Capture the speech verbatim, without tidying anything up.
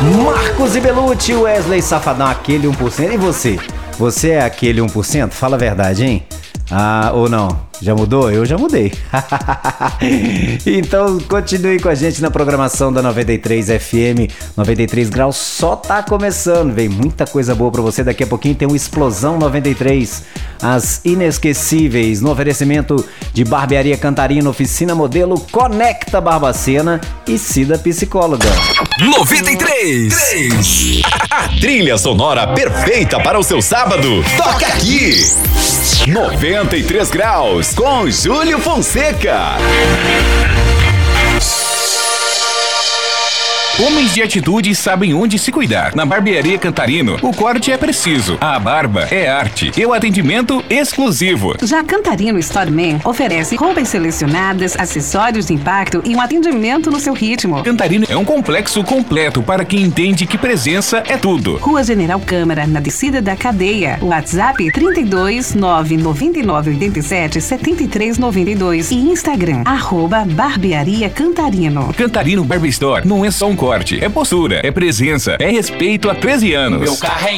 Marcos e Belucci, Wesley Safadão, aquele um por cento. E você? Você é aquele um por cento? Fala a verdade, hein? Ah, ou não? Já mudou? Eu já mudei. Então continue com a gente na programação da noventa e três F M. noventa e três graus só tá começando. Vem muita coisa boa pra você. Daqui a pouquinho tem um Explosão noventa e três. As inesquecíveis no oferecimento de Barbearia Cantarino, Oficina Modelo, Conecta Barbacena e Cida Psicóloga. noventa e três. A trilha sonora perfeita para o seu sábado. Toca aqui. noventa e três graus com Júlio Fonseca. Homens de atitude sabem onde se cuidar. Na Barbearia Cantarino, o corte é preciso, a barba é arte e o atendimento exclusivo. Já Cantarino Storeman oferece roupas selecionadas, acessórios de impacto e um atendimento no seu ritmo. Cantarino é um complexo completo para quem entende que presença é tudo. Rua General Câmara, na descida da cadeia. WhatsApp trinta e dois, nove nove nove oito sete, sete três nove dois e Instagram, arroba Barbearia Cantarino. Cantarino Barber Store não é só um corte, é postura, é presença, é respeito há treze anos. Meu carro é